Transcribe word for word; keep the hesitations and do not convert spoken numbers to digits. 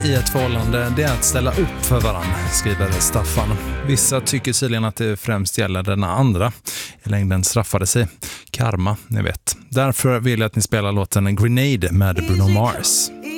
i ett förhållande, det är att ställa upp för varandra, skriver Staffan. Vissa tycker tydligen att det främst gäller den andra. I längden straffade sig. Karma, ni vet. Därför vill jag att ni spelar låten Grenade med Bruno Mars.